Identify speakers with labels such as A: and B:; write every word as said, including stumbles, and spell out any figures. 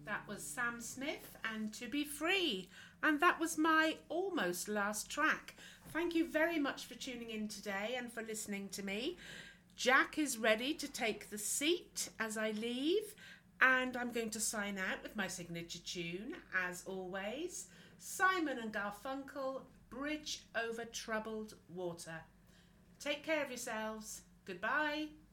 A: That was Sam Smith and To Be Free. And that was my almost last track. Thank you very much for tuning in today and for listening to me. Jack is ready to take the seat as I leave. And I'm going to sign out with my signature tune, as always. Simon and Garfunkel, Bridge Over Troubled Water. Take care of yourselves. Goodbye.